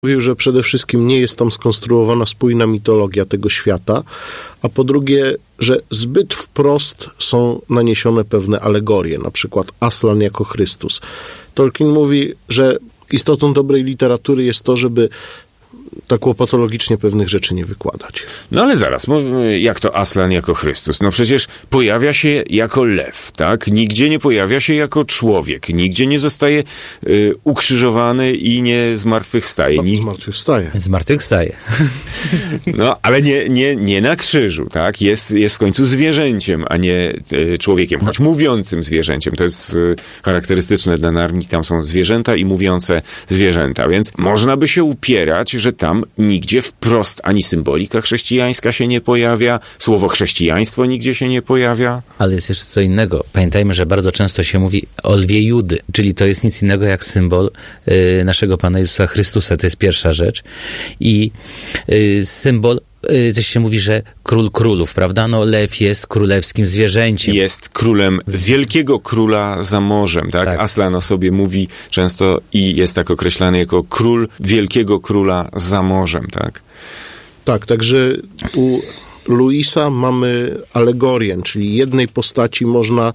Mówił, że przede wszystkim nie jest tam skonstruowana spójna mitologia tego świata, a po drugie, że zbyt wprost są naniesione pewne alegorie, na przykład Aslan jako Chrystus. Tolkien mówi, że istotą dobrej literatury jest to, żeby tak łopatologicznie pewnych rzeczy nie wykładać. No ale zaraz, jak to Aslan jako Chrystus? No przecież pojawia się jako lew, tak? Nigdzie nie pojawia się jako człowiek, nigdzie nie zostaje ukrzyżowany i nie zmartwychwstaje. Zmartwychwstaje. No, ale nie na krzyżu, tak? Jest w końcu zwierzęciem, a nie człowiekiem, choć mówiącym zwierzęciem. To jest charakterystyczne dla Narni, tam są zwierzęta i mówiące zwierzęta, więc można by się upierać, że tam nigdzie wprost ani symbolika chrześcijańska się nie pojawia, słowo chrześcijaństwo nigdzie się nie pojawia. Ale jest jeszcze co innego. Pamiętajmy, że bardzo często się mówi o lwie Judy, czyli to jest nic innego jak symbol naszego Pana Jezusa Chrystusa. To jest pierwsza rzecz. I symbol, też się mówi, że król królów, prawda? No lew jest królewskim zwierzęciem. Jest królem z wielkiego króla za morzem, tak? Aslan o sobie mówi często i jest tak określany jako król wielkiego króla za morzem, tak? Tak, także u Lewisa mamy alegorię, czyli jednej postaci można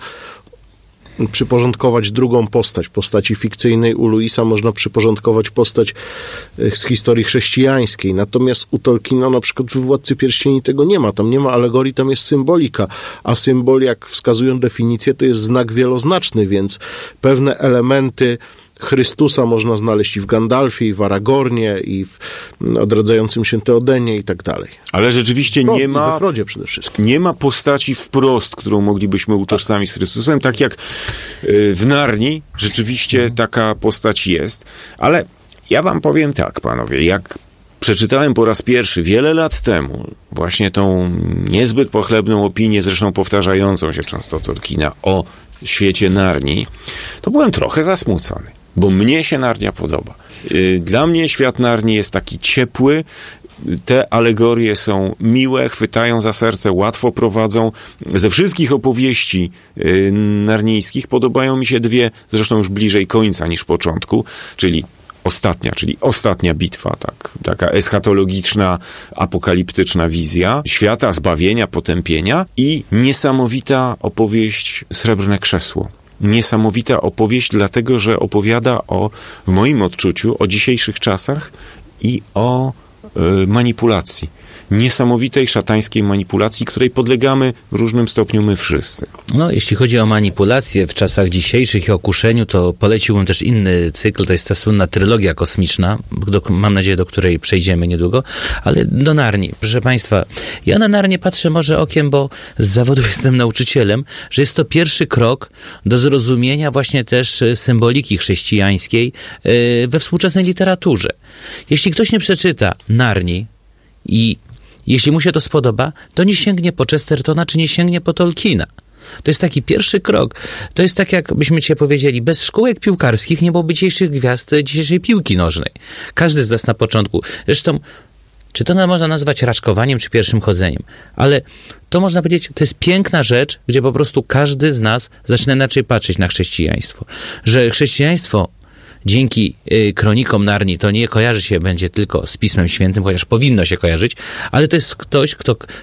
przyporządkować drugą postać. Postaci fikcyjnej u Lewisa można przyporządkować postać z historii chrześcijańskiej. Natomiast u Tolkiena na przykład w Władcy Pierścieni tego nie ma. Tam nie ma alegorii, tam jest symbolika. A symbol, jak wskazują definicje, to jest znak wieloznaczny, więc pewne elementy Chrystusa można znaleźć i w Gandalfie, i w Aragornie, i w odradzającym się Teodenie i tak dalej. Ale rzeczywiście nie ma... we Frodzie przede wszystkim. Nie ma postaci wprost, którą moglibyśmy utożsamić z Chrystusem, tak jak w Narni rzeczywiście taka postać jest. Ale ja wam powiem tak, panowie, jak przeczytałem po raz pierwszy wiele lat temu właśnie tą niezbyt pochlebną opinię, zresztą powtarzającą się często Tolkiena o świecie Narni, to byłem trochę zasmucony, bo mnie się Narnia podoba. Dla mnie świat Narni jest taki ciepły, te alegorie są miłe, chwytają za serce, łatwo prowadzą. Ze wszystkich opowieści narnijskich podobają mi się dwie, zresztą już bliżej końca niż początku, czyli ostatnia bitwa, taka eschatologiczna, apokaliptyczna wizja świata, zbawienia, potępienia i niesamowita opowieść Srebrne Krzesło. Niesamowita opowieść, dlatego że opowiada w moim odczuciu, o dzisiejszych czasach i o manipulacji. Niesamowitej szatańskiej manipulacji, której podlegamy w różnym stopniu my wszyscy. No, jeśli chodzi o manipulację w czasach dzisiejszych i o kuszeniu, to poleciłbym też inny cykl, to jest ta słynna trylogia kosmiczna, mam nadzieję, do której przejdziemy niedługo, ale do Narni. Proszę Państwa, ja na Narnię patrzę może okiem, bo z zawodu jestem nauczycielem, że jest to pierwszy krok do zrozumienia właśnie też symboliki chrześcijańskiej we współczesnej literaturze. Jeśli ktoś nie przeczyta Narni i jeśli mu się to spodoba, to nie sięgnie po Chestertona, czy nie sięgnie po Tolkiena. To jest taki pierwszy krok. To jest tak, jakbyśmy dzisiaj powiedzieli, bez szkółek piłkarskich nie byłoby dzisiejszych gwiazd dzisiejszej piłki nożnej. Każdy z nas na początku. Zresztą, czy to można nazwać raczkowaniem, czy pierwszym chodzeniem? Ale to można powiedzieć, to jest piękna rzecz, gdzie po prostu każdy z nas zaczyna inaczej patrzeć na chrześcijaństwo. Że chrześcijaństwo dzięki kronikom Narni to nie kojarzy się będzie tylko z Pismem Świętym, chociaż powinno się kojarzyć, ale to jest ktoś,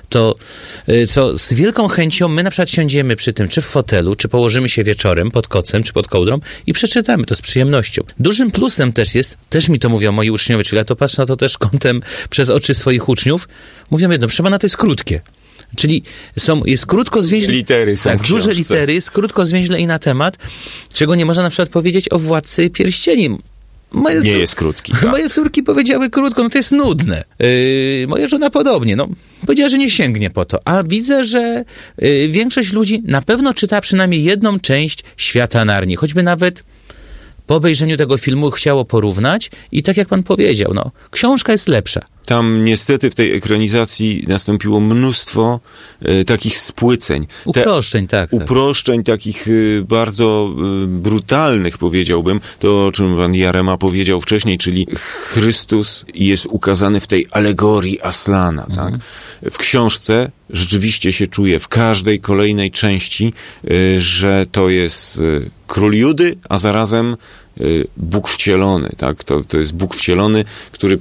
co z wielką chęcią my na przykład siądziemy przy tym, czy w fotelu, czy położymy się wieczorem pod kocem, czy pod kołdrą i przeczytamy to z przyjemnością. Dużym plusem też mi to mówią moi uczniowie, czyli ja to patrzę na to też kątem przez oczy swoich uczniów, mówią jedno, proszę pana, to jest krótkie. Czyli jest krótko zwięźle... Litery są w książce. Duże litery, jest krótko zwięźle i na temat, czego nie można na przykład powiedzieć o Władcy Pierścieni. Jest krótki. Tak. Moje córki powiedziały krótko, to jest nudne. Moja żona podobnie, powiedziała, że nie sięgnie po to. A widzę, że większość ludzi na pewno czyta przynajmniej jedną część Świata Narni, choćby nawet po obejrzeniu tego filmu chciało porównać i tak jak pan powiedział, książka jest lepsza. Tam niestety w tej ekranizacji nastąpiło mnóstwo takich spłyceń. Uproszczeń, tak. Uproszczeń takich bardzo brutalnych, powiedziałbym. To, o czym pan Jarema powiedział wcześniej, czyli Chrystus jest ukazany w tej alegorii Aslana. Tak? W książce rzeczywiście się czuje w każdej kolejnej części, że to jest król Judy, a zarazem Bóg wcielony, tak? To jest Bóg wcielony, który